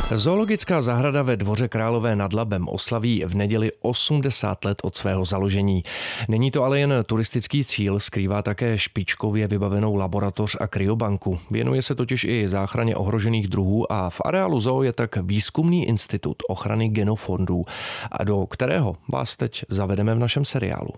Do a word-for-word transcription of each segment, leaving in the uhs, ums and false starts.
Zoologická zahrada ve Dvoře Králové nad Labem oslaví v neděli osmdesát let od svého založení. Není to ale jen turistický cíl, skrývá také špičkově vybavenou laboratoř a kryobanku. Věnuje se totiž i záchraně ohrožených druhů a v areálu zoo je tak výzkumný institut ochrany genofondů, a do kterého vás teď zavedeme v našem seriálu.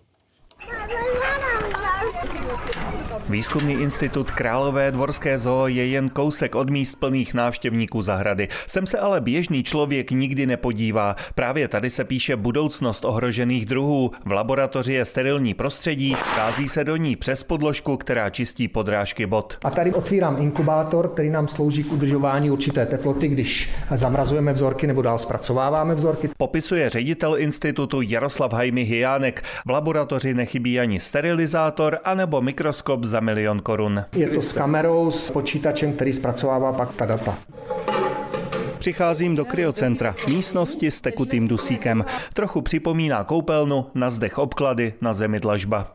Výzkumný institut Králové dvorské zoo je jen kousek od míst plných návštěvníků zahrady. Sem se ale běžný člověk nikdy nepodívá. Právě tady se píše budoucnost ohrožených druhů. V laboratoři je sterilní prostředí, vchází se do ní přes podložku, která čistí podrážky bot. A tady otvírám inkubátor, který nám slouží k udržování určité teploty, když zamrazujeme vzorky nebo dál zpracováváme vzorky. Popisuje ředitel institutu Jaroslav Hajmy-Hyjánek. V laboratoři nechybí ani sterilizátor anebo mikroskop za milion korun. Je to s kamerou, s počítačem, který zpracovává pak ta data. Přicházím do kryocentra, místnosti s tekutým dusíkem. Trochu připomíná koupelnu, na zdech obklady, na zemi dlažba.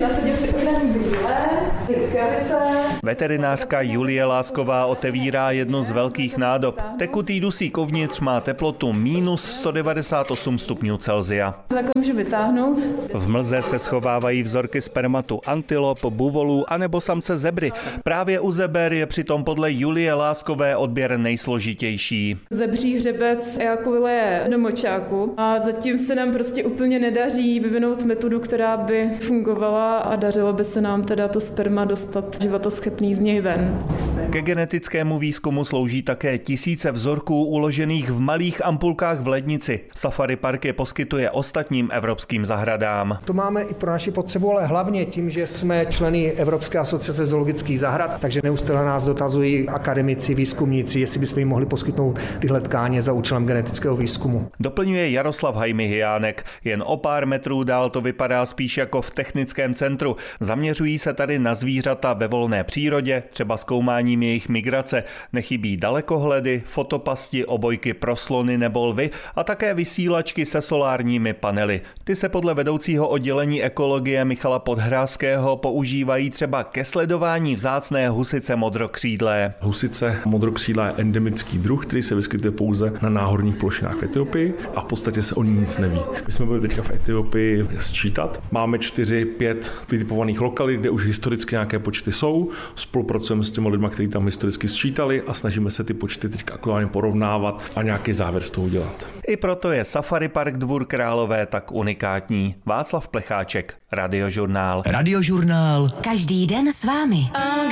Veterinářka Julie Lásková otevírá jednu z velkých nádob. Tekutý dusík uvnitř má teplotu minus sto devadesát osm stupňů Celsia. Tak můžu vytáhnout. V mlze se schovávají vzorky spermatu antilop, buvolů anebo samce zebry. Právě u zeber je přitom podle Julie Láskové odběr nejsložitější. Zebří hřebec ejakuluje do močáku a zatím se nám prostě úplně nedaří vyvinout metodu, která by fungovala a dařilo by se nám teda to sperma dostat životoschopný z něj ven. Ke genetickému výzkumu slouží také tisíce vzorků uložených v malých ampulkách v lednici. Safari Park je poskytuje ostatním evropským zahradám. To máme i pro naši potřebu, ale hlavně tím, že jsme členy Evropské asociace zoologických zahrad, takže neustále nás dotazují akademici, výzkumníci, jestli bychom jim mohli poskytnout tyhle tkáně za účelem genetického výzkumu. Doplňuje Jaroslav Hajmy-Hyjánek. Jen o pár metrů dál to vypadá spíš jako v technickém centru. Zaměřují se tady na zvířata ve volné přírodě, třeba zkoumáním jejich migrace. Nechybí dalekohledy, fotopasti, obojky pro slony nebo lvy a také vysílačky se solárními panely. Ty se podle vedoucího oddělení ekologie Michala Podhrázkého používají třeba ke sledování vzácné husice modrokřídlé. Husice modrokřídlá je endemický druh, který se vyskytuje pouze na náhorních plošinách v Etiopii a v podstatě se o ní nic neví. My jsme byli teďka v Etiopii sčítat. Máme čtyři, pět vytipovaných lokalit, kde už historicky nějaké počty jsou. Spolupracujeme s těmi lidmi, kteří tam historicky sčítali a snažíme se ty počty teďka aktuálně porovnávat a nějaký závěr z toho udělat. I proto je Safari Park Dvůr Králové tak unikátní. Václav Plecháček, Radiožurnál. Radiožurnál. Každý den s vámi.